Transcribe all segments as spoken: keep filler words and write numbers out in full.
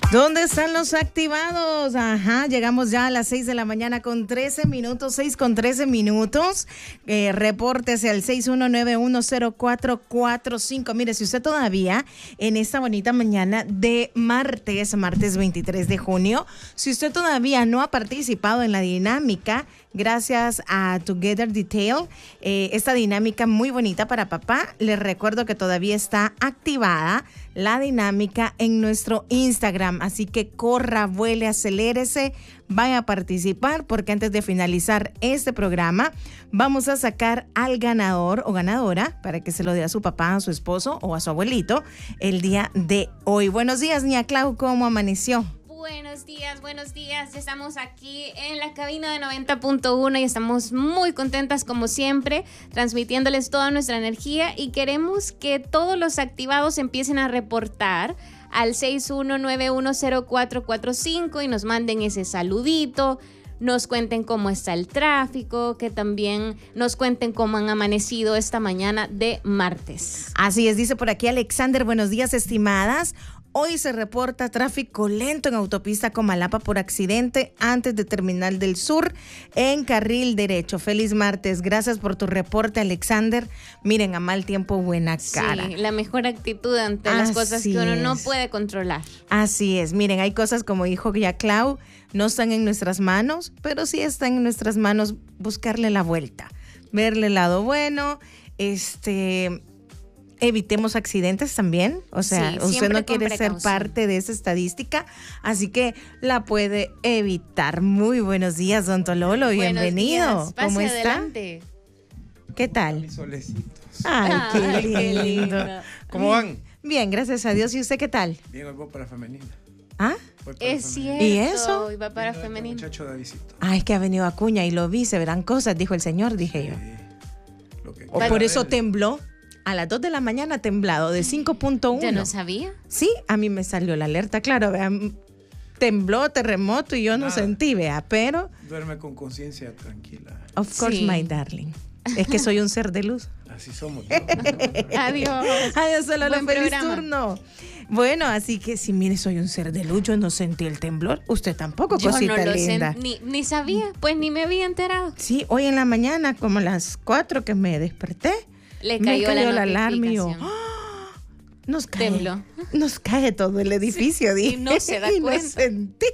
¿Dónde están los activados? Ajá, llegamos ya a las seis de la mañana con trece minutos, seis con trece minutos. Eh, repórtese al seis uno nueve uno cero cuatro cuatro cinco. Mire, si usted todavía en esta bonita mañana de martes, martes veintitrés de junio, si usted todavía no ha participado en la dinámica, gracias a Together Detail, eh, esta dinámica muy bonita para papá, les recuerdo que todavía está activada la dinámica en nuestro Instagram, así que corra, vuele, acelérese, vaya a participar, porque antes de finalizar este programa vamos a sacar al ganador o ganadora para que se lo dé a su papá, a su esposo o a su abuelito el día de hoy. Buenos días, Nia Clau, ¿cómo amaneció? Buenos días, buenos días. Ya estamos aquí en la cabina de noventa punto uno y estamos muy contentas como siempre, transmitiéndoles toda nuestra energía, y queremos que todos los activados empiecen a reportar al seis uno nueve uno cero cuatro cuatro cinco y nos manden ese saludito, nos cuenten cómo está el tráfico, que también nos cuenten cómo han amanecido esta mañana de martes. Así es, dice por aquí Alexander, buenos días, estimadas. Hoy se reporta tráfico lento en autopista Comalapa por accidente antes de Terminal del Sur en carril derecho. Feliz martes. Gracias por tu reporte, Alexander. Miren, a mal tiempo, buena cara. Sí, la mejor actitud ante las cosas que uno no puede controlar. Así es. Miren, hay cosas, como dijo ya Clau, no están en nuestras manos, pero sí están en nuestras manos buscarle la vuelta, verle el lado bueno, este... evitemos accidentes también, o sea, sí, usted no quiere ser parte de esa estadística, así que la puede evitar. Muy buenos días, don Tololo, bienvenido. ¿Cómo está? Adelante. ¿Qué tal? Mis solecitos. Ay, qué, Ay, lindo. qué lindo. ¿Cómo van? Bien, gracias a Dios. ¿Y usted qué tal? Bien, hoy voy para femenina. ¿Ah? Es cierto. ¿Y eso? Hoy va para femenina. Muchacho de visita. Ay, que ha venido a Cuña y lo vi, se verán cosas, dijo el señor, dije sí, yo. Lo que o por eso él. Tembló. A las dos de la mañana temblado de cinco punto uno. ¿Ya no sabía? Sí, a mí me salió la alerta, claro, vean, tembló, terremoto y yo no Nada. sentí, vea, pero... Duerme con conciencia tranquila. Of course, sí. My darling. Es que soy un ser de luz. Así somos. Adiós. Adiós, solo lo feliz turno. Bueno, así que si mire, soy un ser de luz, yo no sentí el temblor. Usted tampoco, yo cosita no lo linda. Sent, ni, ni sabía, pues ni me había enterado. Sí, hoy en la mañana, como a las cuatro que me desperté, Le cayó, me cayó la, la alarma y yo, ¡oh! Nos cae, tembló. Nos cae todo el edificio. Sí, dije, y no se da y cuenta. No sentí.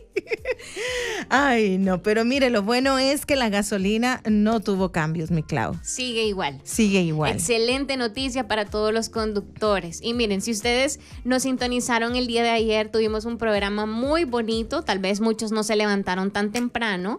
Ay, no, pero mire, lo bueno es que la gasolina no tuvo cambios, mi Clau. Sigue igual. Sigue igual. Excelente noticia para todos los conductores. Y miren, si ustedes nos sintonizaron el día de ayer, tuvimos un programa muy bonito. Tal vez muchos no se levantaron tan temprano,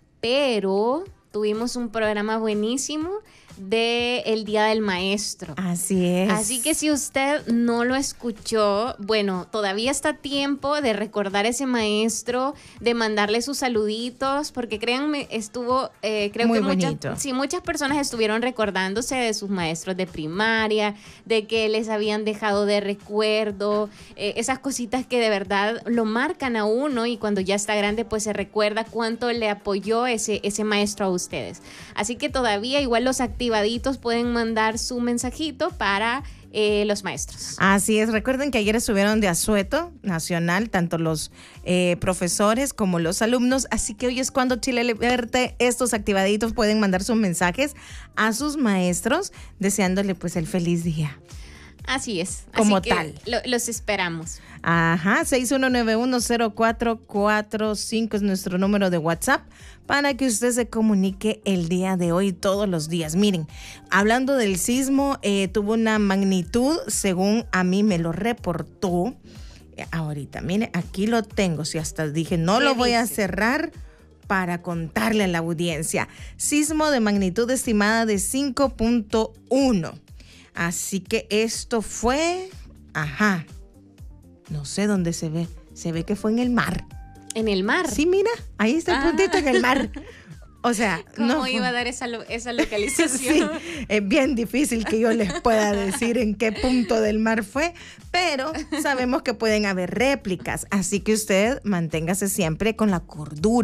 pero tuvimos un programa buenísimo de el Día del Maestro. Así es. Así que si usted no lo escuchó, bueno, todavía está a tiempo de recordar a ese maestro, de mandarle sus saluditos, porque créanme, estuvo, eh, creo Muy que muchas, bonito. sí, muchas personas estuvieron recordándose de sus maestros de primaria, de que les habían dejado de recuerdo, eh, esas cositas que de verdad lo marcan a uno, y cuando ya está grande, pues se recuerda cuánto le apoyó ese, ese maestro a ustedes. Así que todavía igual los activos pueden mandar su mensajito para eh, los maestros. Así es, recuerden que ayer estuvieron de asueto nacional, tanto los eh, profesores como los alumnos, así que hoy es cuando Chile Liberte, estos activaditos pueden mandar sus mensajes a sus maestros, deseándole pues el feliz día. Así es. Como así tal. Lo, los esperamos. Ajá, seis uno nueve uno cero cuatro cuatro cinco es nuestro número de WhatsApp para que usted se comunique el día de hoy, todos los días. Miren, hablando del sismo, eh, tuvo una magnitud, según a mí me lo reportó. Eh, ahorita, mire, aquí lo tengo. Si hasta dije, no lo voy dice? a cerrar para contarle a la audiencia. Sismo de magnitud estimada de cinco punto uno. Así que esto fue, ajá, no sé dónde se ve, se ve que fue en el mar. ¿En el mar? Sí, mira, ahí está el ah. puntito en el mar. O sea, ¿cómo no iba a dar esa, lo, esa localización? Sí, es bien difícil que yo les pueda decir en qué punto del mar fue, pero sabemos que pueden haber réplicas, así que usted manténgase siempre con la cordura.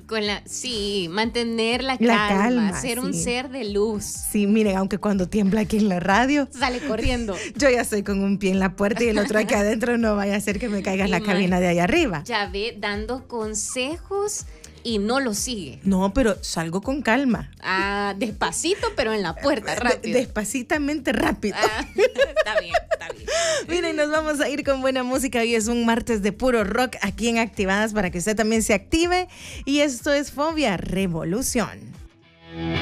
Con la, sí, mantener la, La calma, calma, ser un sí. ser de luz. Sí, miren, aunque cuando tiembla aquí en la radio, Sale corriendo. yo ya estoy con un pie en la puerta y el otro aquí adentro, no vaya a ser que me caiga en la Imag- cabina de allá arriba. Ya ve, dando consejos y no lo sigue. No, pero salgo con calma. Ah, despacito, pero en la puerta, De- rápido. despacitamente rápido. Ah, está bien, está bien. Miren, nos vamos a ir con buena música. Hoy es un martes de puro rock aquí en Activadas para que usted también se active. Y esto es Fobia Revolución.